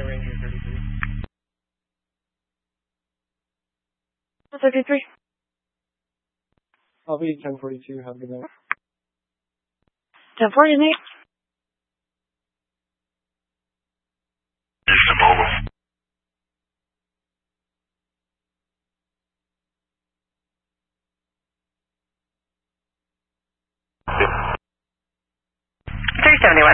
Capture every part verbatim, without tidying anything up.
Ranger thirty-three. thirty-three. I'll be ten forty-two. Have a good night. ten forty, Nate. Just a moment. three seventy-one.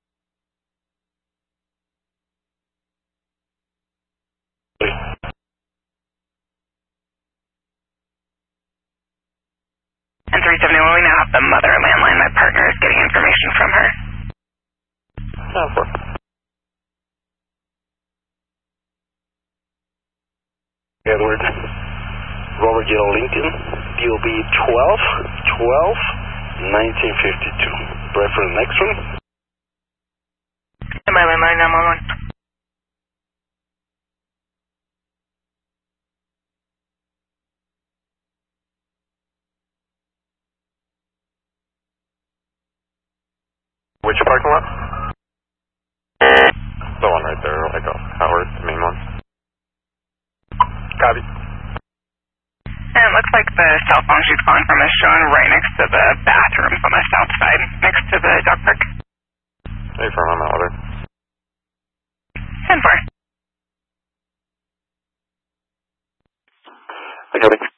And three seventy-one, we now have the mother landline. My partner is getting information from her. Oh, four. Edward, Robert Yellow Lincoln, D O B twelve, twelve, nineteen fifty-two. Ready for the next one? And my landline, nine one one. Which parking lot? The one right there, like a Howard, the main one. Copy. And it looks like the cell phone she's calling from is showing right next to the bathrooms on the south side, next to the dog park. Hey, from I'm out there. ten four. I got it.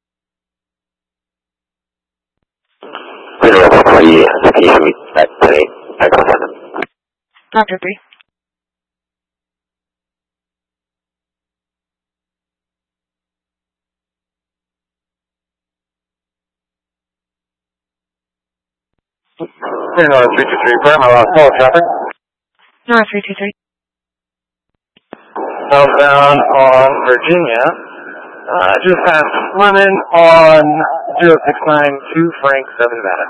Zero for you, excuse me, back today, back on seven. Doctor three. Zero three two three, Prime, hello, hello, traffic. Nora three two three. Southbound on Virginia, uh, just past Lemon on zero six nine two Frank seven Nevada.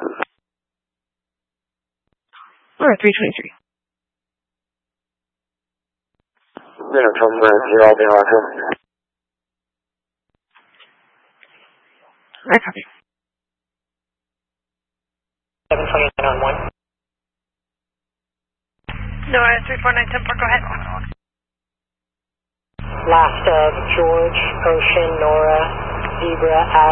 Nora three twenty-three. Zero twelve zero, I'll be on two. I copy. seven twenty-nine on one. Nora three four nine ten four, go ahead. Last of George, Ocean, Nora, Zebra,